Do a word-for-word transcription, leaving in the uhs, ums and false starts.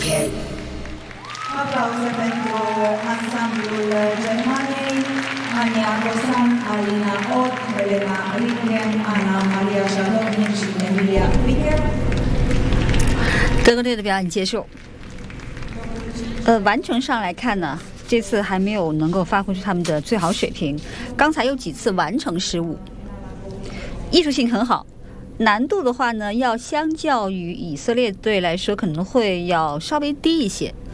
Applauso pentru ansamblul Germaniei, Ania Rosan, Alina Ott, Helena Richem, Ana Maria Jalotnik și Emilia Richem。 德国队的表演结束。呃，完成上来看呢，这次还没有能够发挥出他们的最好水平。刚才有几次完成失误，艺术性很好。难度的话呢，要相较于以色列队来说，可能会要稍微低一些。